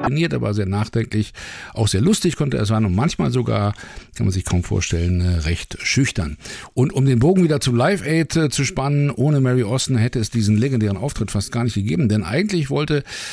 aber sehr nachdenklich, auch sehr lustig konnte er sein und manchmal sogar, kann man sich kaum vorstellen, recht schüchtern. Und um den Bogen wieder zu Live Aid zu spannen, ohne Mary Austin hätte es diesen legendären Auftritt fast gar nicht gegeben, denn eigentlich wollte